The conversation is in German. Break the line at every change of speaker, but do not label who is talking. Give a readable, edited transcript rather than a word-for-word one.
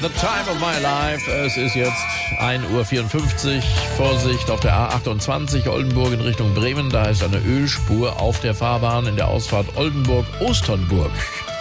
The Time of My Life. Es ist jetzt 1:54 Uhr. Vorsicht auf der A28 Oldenburg in Richtung Bremen. Da ist eine Ölspur auf der Fahrbahn in der Ausfahrt Oldenburg-Osternburg.